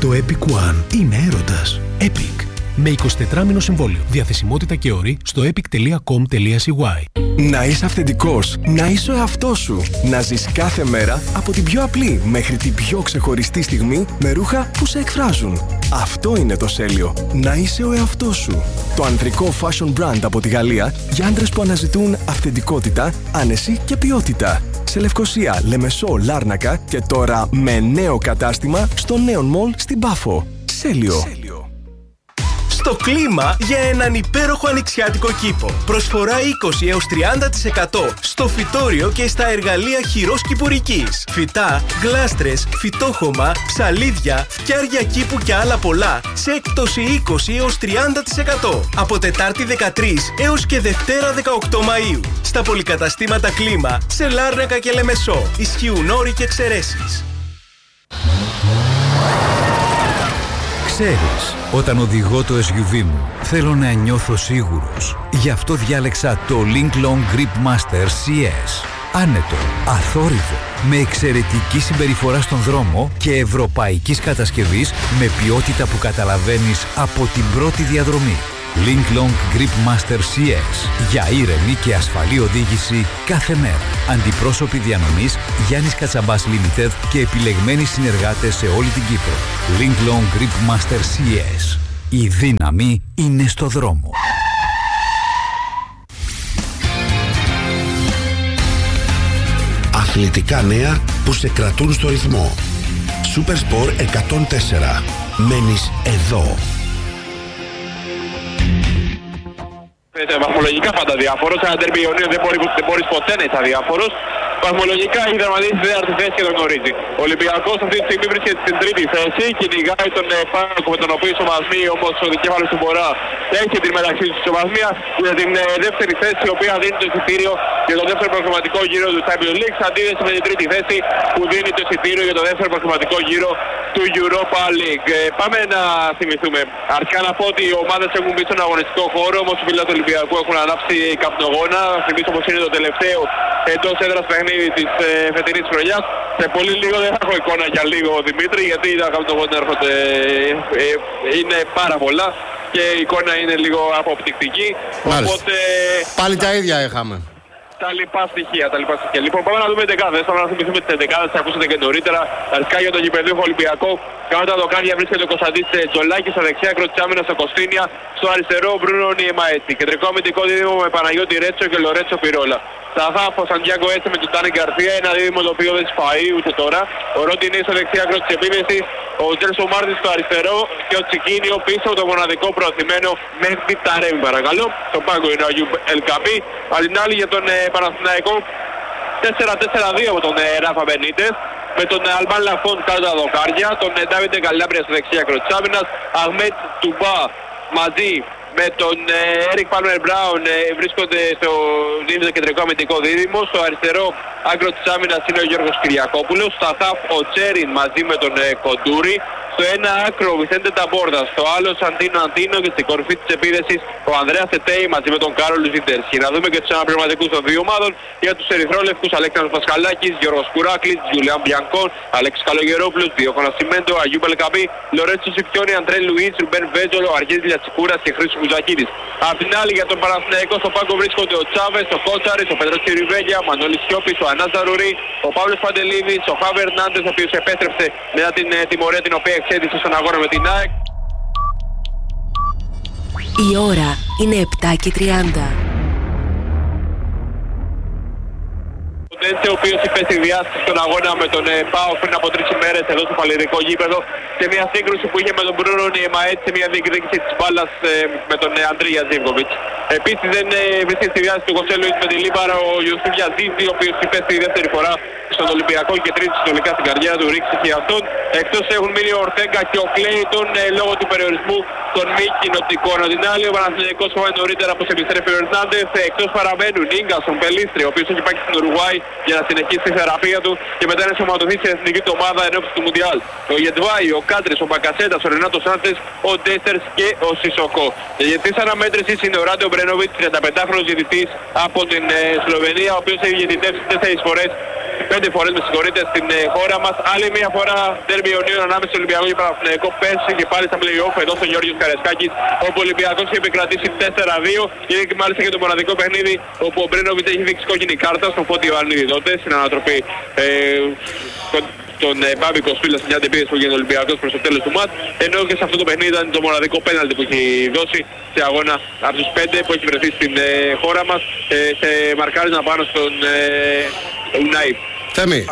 Το Epic One είναι έρωτας. Epic. Με 24μηνο συμβόλαιο. Διαθεσιμότητα και όροι στο epic.com.cy. Να είσαι αυθεντικός, να είσαι ο εαυτός σου. Να ζεις κάθε μέρα από την πιο απλή μέχρι την πιο ξεχωριστή στιγμή με ρούχα που σε εκφράζουν. Αυτό είναι το Σέλιο. Να είσαι ο εαυτός σου. Το ανδρικό fashion brand από τη Γαλλία για άντρες που αναζητούν αυθεντικότητα, άνεση και ποιότητα. Σε Λευκοσία, Λεμεσό, Λάρνακα και τώρα με νέο κατάστημα στο Neon Mall στην Πάφο. Σέλιο. Στο κλίμα για έναν υπέροχο ανοιξιάτικο κήπο. Προσφορά 20 έως 30% στο φυτόριο και στα εργαλεία χειρός κηπορικής. Φυτά, γλάστρες, φυτόχωμα, ψαλίδια, φτιάρια κήπου και άλλα πολλά σε έκπτωση 20 έως 30% από Τετάρτη 13 έως και Δευτέρα 18 Μαΐου. Στα πολυκαταστήματα κλίμα σε Λάρνακα και Λεμεσό. Ισχύουν όροι και εξαιρέσεις. Ξέρεις, όταν οδηγώ το SUV μου, θέλω να νιώθω σίγουρος. Γι' αυτό διάλεξα το Link Long Grip Master CS. Άνετο, αθόρυβο, με εξαιρετική συμπεριφορά στον δρόμο και ευρωπαϊκής κατασκευής με ποιότητα που καταλαβαίνεις από την πρώτη διαδρομή. Link Long Grip Master CS. Για ήρεμη και ασφαλή οδήγηση κάθε μέρα. Αντιπρόσωποι διανομής Γιάννης Κατσαμπάς Limited και επιλεγμένοι συνεργάτες σε όλη την Κύπρο. Link Long Grip Master CS. Η δύναμη είναι στο δρόμο. Αθλητικά νέα που σε κρατούν στο ρυθμό. Super Sport 104. Μένεις εδώ. Βαθμολογικά πάντα διάφορος. Ένα ντέρμπι Ιωνίου δεν μπορείς ποτέ να είσαι αδιάφορος. Βαθμολογικά έχει δραματίσει στη τέταρτη θέση και τον γνωρίζει. Ο Ολυμπιακός αυτή τη στιγμή βρίσκεται στην τρίτη θέση. Κυνηγάει τον Πάοκ με τον οποίο ισοβαθμεί, όμως ο δικέφαλος του Βορρά έχει την μεταξύ του ισοβαθμία για την δεύτερη θέση, η οποία δίνει το εισιτήριο για το δεύτερο προκριματικό γύρο του Champions League. Σε αντίθεση με την τρίτη θέση που δίνει το εισιτήριο για το δεύτερο προκριματικό γύρο του Europa League. Πάμε να θυμηθούμε. Αρχικά να πω ότι οι ομάδες έχουν μπει στον αγωνιστικό χώρο, όμως οι φίλοι του Ολυμπιακού έχουν ανάψει καπνογόνα. Θυμίσω πως είναι το τελευταίο εντός έδρας παιχνίδι της φετινής χρονιάς. Σε πολύ λίγο δεν θα έχω εικόνα για λίγο, Δημήτρη, γιατί τα καπνογόνα έρχονται, είναι πάρα πολλά και η εικόνα είναι λίγο αποπτυκτική. Οπότε πάλι τα ίδια είχαμε. Τα λοιπά στοιχεία. Λοιπόν, πάμε να δούμε δεκάδες. Πάμε να θυμηθούμε τις δεκάδες, θα ακούσατε και νωρίτερα. Αρχικά για τον γηπεδούχο Ολυμπιακό. Κάτω τα δοκάρια βρίσκεται ο Κωνσταντής Τζολάκης, στα δεξιά άκρο της άμυνας ο Κωστίνια, στο αριστερό ο Μπρούνο Νιεμαέτσι. Κεντρικό αμυντικό δίδυμο με Παναγιώτη Ρέτσο και Λορέτσο Πυρόλα. Στα χάφ ο Σαντιάγκο έτσι με τον Τάνι Γκαρσία, ένα δίδυμο το οποίο δεν σφαεί ούτε τώρα. Ο Ρόντινι στο δεξιά άκρο της επίθεσης, ο Τζέλσο Μάρτιν στο αριστερό και ο Τσικίνιο πίσω το μοναδικό προωθημένο Μέχτη Ταρέμι, παρακαλώ. Στο πάγκο είναι ο Αγιούμπ Ελκαμπή. Απ' την άλλη για τον Παναθηναϊκό 4-4-2 από τον Ράφα Μπενίτες. Με τον Αλμπάν Λαφόν κάτω τα δοκάρια, τον Ντάβιντε Καλάμπρια στο δεξιά άκρο της άμυνας, Αγμέτ Τουμπά μαζί με τον Έρικ Πάλμερ Μπράουν βρίσκονται στο κεντρικό αμυντικό δίδυμο. Στο αριστερό άκρο της άμυνας είναι ο Γιώργος Κυριακόπουλος. Στα χαφ ο Τσέριν μαζί με τον Κοντούρη. Στο ένα άκρο ο Βιθέντε Ταμπόρτα, στο άλλο Σαντίνο Αντίνο και στην κορυφή της επίδεσης ο Ανδρέας Τετέι μαζί με τον Κάρολ Ζιντέρσκι. Να δούμε και τους αναπληρωματικούς των δύο ομάδων. Για τους ερυθρόλευκους Αλέξανδρος Πασχαλάκης, Γιώργος Κουράκλης, Γιουλιάν Μπιανκόν, Αλέξης Καλογερόπουλος, Διόκονα Σιμέντο, Αγιούμπ Ελκαμπή, Λορέτσο Σιπιόνι, Αντρέ Λουίτς, Ρουμπέν Βέτζολο, Αργύρης Λιατσικούρας και Χρήστος Μουζακίδης. Απ' την άλλη για τον Παναθηναϊκό στο πάγκο βρίσκονται ο Τσάβες, ο Κότσαρης, ο Πέτρος Κυριβέλια, ο Μανώλης Σιώπης, ο Ανάς Ζαρουρί, ο Παύλος Παντελίδης, ο Χάβερ Νάντες, ο οποίος επέστρεψε μετά την τιμωρία την οποία εξέδειξε στον αγώνα με την ΑΕΚ. Η ώρα είναι 7:30. Ο οποίος υπέστη διάσταση στον αγώνα με τον ΠΑΟΚ πριν από 3 ημέρες εδώ στο παλαιδικό γήπεδο, σε μια σύγκρουση που είχε με τον Μπρούνο Νιεμαέτ, σε μια διεκδίκηση της μπάλας με τον Αντρία Ζίβκοβιτς. Επίσης δεν βρίσκεται στη διάσταση του Κωσέλου με τη Λίμπαρα ο Ιωσήφ Γιαζίδη, ο οποίος υπέστη δεύτερη φορά στον Ολυμπιακό και τρίτη συνολικά στην καριέρα του, ρίξει και αυτόν. Εκτός έχουν μείνει ο Ορτέγκα και ο Κλέιτον λόγω του περιορισμού των μη κοινοτικών. Από την άλλη, ο Παναθηναϊκός φοβάται νωρίτερα πως επιστρέφει ο Ερνάντες. Εκτός παραμένουν Ίγκασον, Πελίστρη, ο οποίος έχει πάει στην Ουρουγουάη για να συνεχίσει τη θεραπεία του και μετά να σωματωθεί στην εθνική του ομάδα ενώπιση του Μουντιάλ. Ο Γετβάη, ο Κάντρης, ο Μπακασέτας, ο Ρενάτο Σάντες, ο Ντέστερς και ο Σισοκό. Διαιτητής αναμέτρησης είναι ο Ράντιο Μπρένοβιτς, 35χρονος διαιτητής από την Σλοβενία, ο οποίος έχει διαιτητεύσει 4 φορές 5 φορές με συγχωρείτε στην χώρα μας. Άλλη μια φορά ντέρμπι Ιωνίων ανάμεσα στο Ολυμπιακό και Παναθηναϊκό πέρσι και πάλι στα play-off εδώ στο Γιώργος Καρεσκάκης, όπου ο Ολυμπιακός έχει επικρατήσει 4-2 και είναι μάλιστα και το μοναδικό παιχνίδι όπου ο Μπρένοβιτς έχει δείξει κόκκινη κάρτα στον Φώτη Ιωαννίδη τότε στην ανατροπή τον Μπάμπη Κοσφίλα σε μια αντεπίθεση που γίνεται ο Ολυμπιακός προς το τέλος του μάτς, ενώ και σε αυτό το παιχνίδι ήταν το μοναδικό πέναλτι που έχει δώσει σε αγώνα από τους 5 που έχει βρεθεί στην χώρα μας σε μαρκάρισμα πάνω στον Ουνάι. Θέμη,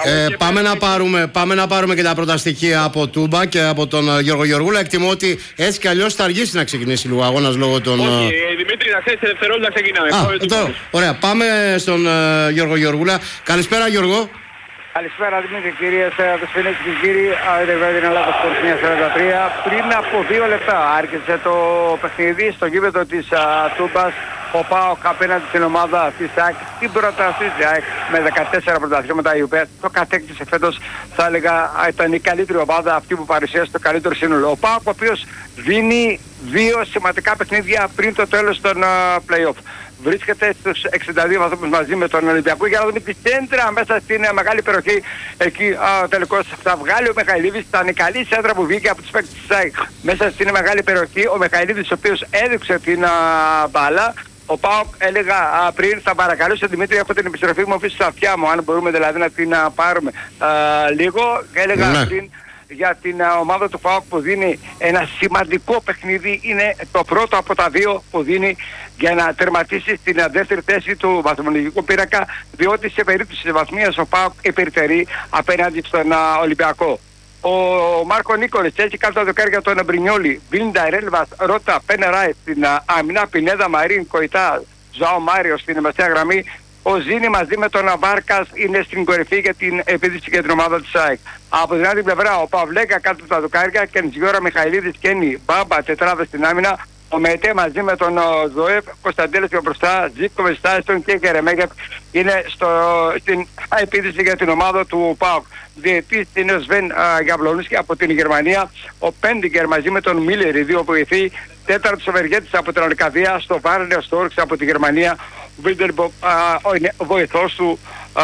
πάμε να πάρουμε και τα πρώτα στοιχεία από Τούμπα και από τον Γιώργο Γεωργούλα. Εκτιμώ ότι έτσι κι αλλιώς θα αργήσει να ξεκινήσει λίγο αγώνας λόγω των... Όχι, Δημήτρη, να ξέρεις, σε δευτερόλεπτα ξεκινάμε. Ωραία, πάμε στον Γιώργο Γεωργούλα. Καλησπέρα, Γιώργο. Καλησπέρα Δημήτρη, κυρίες, φίλες και κύριοι. Την Ελλάδα στο 1:43. Πριν από 2 λεπτά άρχισε το παιχνίδι στο γήπεδο της Τούμπας. Ο ΠΑΟΚ απέναντι στην ομάδα της ΑΕΚ, την πρωταθλήτρια ΑΕΚ με 14 πρωταθλήματα, η οποία το κατέκτησε φέτος, θα έλεγα ήταν η καλύτερη ομάδα, αυτή που παρουσίασε το καλύτερο σύνολο. Ο ΠΑΟΚ, ο οποίος δίνει 2 σημαντικά παιχνίδια πριν το τέλος των play-off. Βρίσκεται στους 62 βαθμούς μαζί με τον Ολυμπιακό. Για να δούμε τη σέντρα μέσα στην μεγάλη περιοχή. Εκεί τελικώς θα βγάλει ο Μιχαηλίδης. Ήταν η καλή σέντρα που βγήκε από τους παίκτες της ΑΕΚ μέσα στην μεγάλη περιοχή. Ο Μιχαηλίδης, ο οποίος έδειξε την μπάλα. Ο ΠΑΟΚ, έλεγα πριν, θα παρακαλούσε Δημήτρη, έχω την επιστροφή μου αφήσει στα αυτιά μου, αν μπορούμε δηλαδή να την πάρουμε λίγο. Έλεγα πριν για την ομάδα του ΠΑΟΚ που δίνει ένα σημαντικό παιχνίδι, είναι το πρώτο από τα 2 που δίνει για να τερματίσει στην δεύτερη θέση του βαθμολογικού πίνακα, διότι σε περίπτωση βαθμίας ο ΠΑΟΚ υπερτερεί απέναντι στον Ολυμπιακό. Ο Μάρκο Νίκολης έχει κάτω τα δοκάρια τον Μπρινιόλη, Βίντα, Ρέλβας, Ρώτα, Πένεράι στην άμυνα, Πινέδα, Μαρίν, Κοϊτά, Ζωάο Μάριο στην μεσαία γραμμή. Ο Ζήνη μαζί με τον Βάρκας είναι στην κορυφή για την επίδυση για την ομάδα της ΑΕΚ. Από την άλλη πλευρά ο Παυλέκα κάτω τα δοκάρια και Νιτζιόρα Μιχαηλίδης, Κέννη, Μπάμπα, τετράδα στην άμυνα. Ο Μετέ μαζί με τον Ζωέφ, Κωνσταντέλος και μπροστά, Ζίκοβες, Στάιστον και Γερεμέγεφ είναι στην επίδυση για την ομάδα του ΠΑΟΚ. Διετής είναι ο Σβέν Γαβλονούσκι από την Γερμανία, ο Πέντιγκερ μαζί με τον Μίλερ, οι 2 βοηθοί, τέταρτος ο Βεργέτης από την Αλκαδία, στο Βάρνεο Στόρξ από τη Γερμανία, ο Βίλτερμποκ ο βοηθός του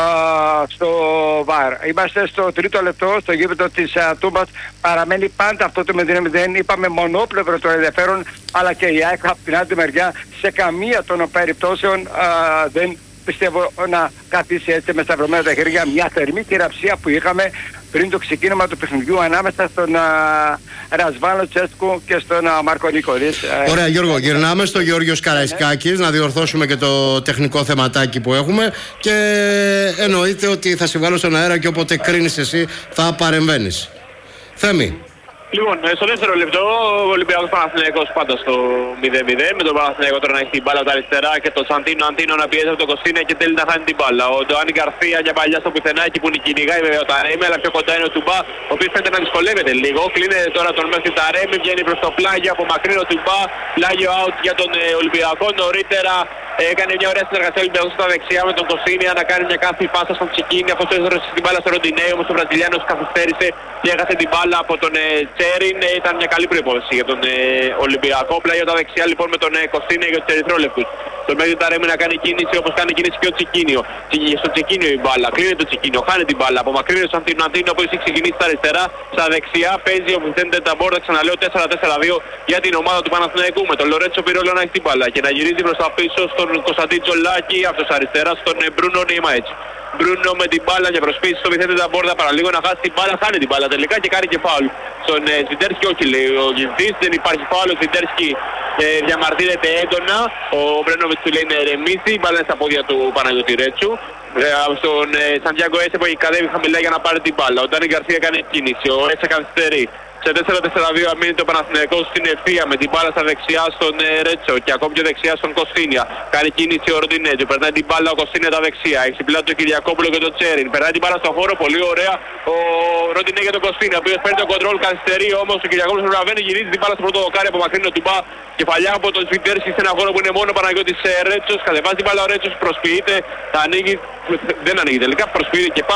στο ΒΑΡ. Είμαστε στο 3ο λεπτό, στο γήπεδο της Τούμπας. Παραμένει πάντα αυτό το 0-0. Είπαμε μονόπλευρο το ενδιαφέρον, αλλά και η ΑΕΚ από την άλλη μεριά σε καμία των περιπτώσεων δεν πιστεύω να καθίσει έτσι με σταυρωμένα τα χέρια. Μια θερμή θυραψία που είχαμε πριν το ξεκίνημα του παιχνιδιού ανάμεσα στον Ρασβάνο Τσέσκου και στον Μάρκο Νίκολης. Ωραία, Γιώργο, γυρνάμε στο Γιώργος Καραϊσκάκης να διορθώσουμε και το τεχνικό θεματάκι που έχουμε και εννοείται ότι θα σε βγάλω στον αέρα και όποτε κρίνεις εσύ θα παρεμβαίνεις. Θέμη. Λοιπόν, στο δεύτερο λεπτό ο Ολυμπιακός Παναθηναϊκός πάντα στο 0-0, με τον Παναθηναϊκό τώρα να έχει την μπάλα από τα αριστερά και τον Σαντίνο να πιέζει από τον Κωστίνα και θέλει να χάνει την μπάλα. Ο Ντοάνι Γκαρσία για παλιά στο πουθενά, εκεί που κυνηγάει βέβαια ο Ταρέμι, αλλά πιο κοντά είναι ο Τουμπά, ο οποίος φαίνεται να δυσκολεύεται λίγο. Κλείνεται τώρα τον μέχρι Ταρέμι, βγαίνει προς το πλάγιο, απομακρύνει ο Τουμπά, πλάγιο out για τον Ολυμπιακό. Νωρίτερα έκανε μια ωραία συνεργασία ο Ολυμπιακός στα δεξιά με τον Κωστίνια να κάνει μια κάθε πάσα στον Τσικίνη. Αυτός έδωσε την μπάλα στο Ροντινέο, όμως ο Βραζιλιάνος καθυστέρησε και έχασε την μπάλα από τον Τσέριν. Ήταν μια καλή προϋπόθεση για τον Ολυμπιακό. Πλάγιο τα δεξιά λοιπόν με τον Κωστίνια για τους ερυθρόλευκους. Τον μέχρι Ταρέμι να κάνει κίνηση όπως κάνει κίνηση και ο Τσικίνιο. Στο Τσικίνιο η μπάλα, κλείνει το Τσικίνιο, χάνει την μπάλα. Απομακρύνει ο Σαντίνο που έχει ξεκινήσει στα αριστερά. Στα δεξιά παίζει ο Βιντέντε Ταμπόρτα, ξαναλέω 4-4-2 για την ομάδα του Παναθηναϊκού. Με τον Λορέτσο Πυρόλο να έχει την μπάλα και να γυρίζει προς τα πίσω στον Κωνσταντίν Τζολάκη, αυτός αριστερά στον Μπρούνο Νίμαετς. Μπρούνο με την μπάλα για προσπίση στο Βιντέντε Ταμπόρτα, παραλίγο να χάσει την μπάλα, χάνει την μπάλα τελικά και κάνει και φάουλ. Στον Ζιντέρσκι όχι λέει ο Γινδής, δεν υπάρχει φάουλ, ο Ζιντέρσκι διαμαρτύρεται έντονα, ο Μπρένοβιτς του λέει να ερεμήσει, η μπάλα είναι στα πόδια του Παναγιώτη Ρέτσου. Στον Σαντιάγκο Έσε που έχει κατέβει χαμηλά για να πάρει την μπάλα, ο Ντάνι Γκαρσία κάνει κίνηση, ο Έσε καθυστερεί. Σε 4-4-2 αμήνει το Παναθηναϊκό στην ευθεία με την μπάλα στα δεξιά στον Ρέτσο και ακόμη πιο δεξιά στον Κωστίνια. Κάνει κίνηση ο Ροντινέτζο, περνάει την μπάλα ο Κωστίνια τα δεξιά. Έχει πλάτη τον Κυριακόπουλο και τον Τσέριν. Περνάει την μπάλα στον χώρο, πολύ ωραία ο Ροντινέ για τον Κωστίνια, ο οποίος παίρνει τον κοντρόλ, καθυστερεί όμως ο Κυριακόπουλος προλαβαίνει, γυρίζει την μπάλα στο πρώτο δοκάρι, απομακρύνει ο Τουμπά. Κεφαλιά από τον Σβιντέρσκι σε ένα χώρο που είναι μόνο Παναγιώτης Ρέτσος. Κατεβάζει την μπάλα ο Ρέτσος, προσποιείται, θα ανοίγει, δεν ανοίγει τελικά, προσποιείται και πάλι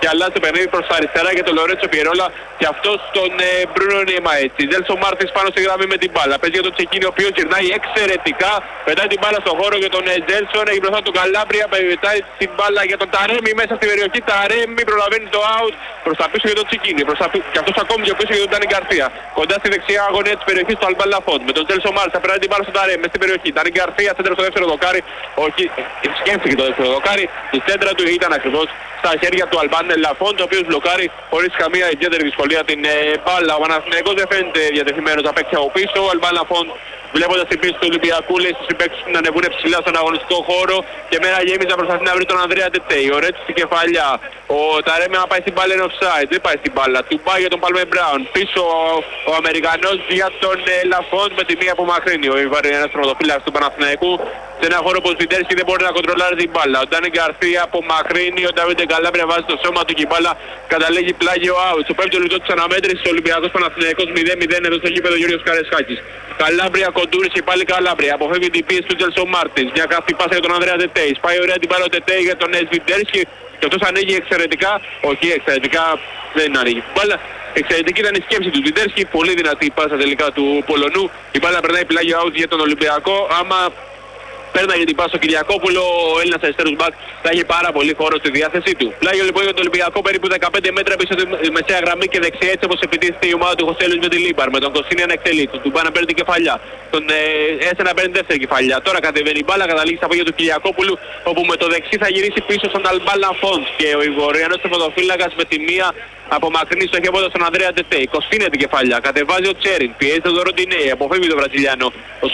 και αλλάζει το παιχνίδι προς τα αριστερά για τον Λορέτσο Πιερόλα και αυτός τον Μπρούνο Νίεμα έτσι. Τζέλσον Μάρτινς πάνω στη γραμμή με την μπάλα. Παίζει για τον Τσεκίνη ο οποίος γυρνάει εξαιρετικά. Πετάει την μπάλα στον χώρο για τον Τζέλσον. Έχει μπροστά τον Καλάμπρια. Πετάει την μπάλα για τον Ταρέμι μέσα στη περιοχή. Ταρέμι προλαβαίνει το out. Προς τα πίσω για τον Τσεκίνη. Και αυτός ακόμη πιο πίσω για τον Τάνι Γκαρθία. Κοντά στη δεξιά αγωνία της περιοχής του Αλμπάν Λαφόντ. Με τον Τζέλσον Μάρτινς θα περάσει την μπάλα στον Ταρέμι μέσα στην περιοχή. Τάνι Γκαρθία σέντρα στο δεύτερο δοκάρι. Όχι, σκέφτηκε το δεύτερο δοκάρι. Η σέντρα του ήταν ακριβώς στα χέρια του Αλμπάν Λαφόντ, ο οποίος μπλοκάρει χωρίς καμία ιδιαίτερη δυσκολία την μπάλα. Ο Παναθηναϊκός δεν φαίνεται διατεθειμένος να παίξει από πίσω. Ο Αλμπάν Λαφόντ, βλέποντας την πίστη του Ολυμπιακού, λέει στους συμπαίκτες να ανεβούν ψηλά στον αγωνιστικό χώρο και με ένα γέμιζα να προσπαθεί να βρει τον Ανδρέα Τετέι. Ο Ρέτσος στην κεφαλιά. Ο Ταρέμι να πάει στην μπάλα είναι offside. Δεν πάει στην μπάλα. Του πάει για τον Παλμέ Μπράουν. Πίσω ο Αμερικανός για τον Λαφόντ με τη μία απομακρύνει. Ο Ιβαριανός τροματοφύλακας του Παναθηναϊκού σε ένα χώρο που ο Σβιντέρσκι δεν μπορεί να κοντρολάρει την μπάλα. Ο Ντάνι Γκαρθία απομακρύνει. Ο Ντάβιντε Καλάμπρια βάζει το σώμα του και η μπάλα καταλήγει πλάγιο out. Στο πέμπτο λεπτό της αναμέτρησης ο Ολυμπιακός Παναθηναϊκός 0-0 εδώ στο γήπεδο Γιώργος Καραϊσκάκης. Καλάμπρια κοντούρισε πάλι Καλάμπρια. Αποφεύγει την πίεση του Τζέλσον Μάρτινς. Μια καυτή πάσα για τον Ανδρέα Τετέι. Πάει ωραία την μπάλα ο Τετέι για τον Σβιντέρσκι. Και αυτός ανοίγει εξαιρετικά. Όχι, εξαιρετικά δεν ανοίγει. Μπάλα. Εξαιρετική ήταν η σκέψη του Σβιντέρσκι. Πολύ δυνατή η πάσα τελικά του Πολωνού. Η μπάλα περνάει πλάγιο out για τον Ολυμπιακό. Άμα πέρναγε την πάσα στο Κυριακόπουλο, ο Έλληνας αριστερός μπακ θα έχει πάρα πολύ χώρο στη διάθεσή του. Πλάγιο λοιπόν για τον Ολυμπιακό, περίπου 15 μέτρα πίσω τη μεσαία γραμμή και δεξιά, έτσι όπως επιτίθεται η ομάδα του Χωσέλους με τη Λίμπαρ. Με τον Κωστίνη να εκτελεί, τον Τουμπά να παίρνει την κεφαλιά, τον Έσε να παίρνει δεύτερη κεφαλιά. Τώρα κατεβαίνει η μπάλα, καταλήγει στα πόδια του Κυριακόπουλου, όπου με το δεξί θα γυρίσει πίσω στον Αλμπάν Λαφόντ και ο Ιγοριανός τερματοφύλακας με τη μία απομακρύνει στο χέρι στον Ανδρέα Τετέι. Κωστίνη την κεφαλιά, κατεβάζει ο Τσέριν, πιέζει τον Ροντινέι, αποφεύγει τον Βραζιλιάνο.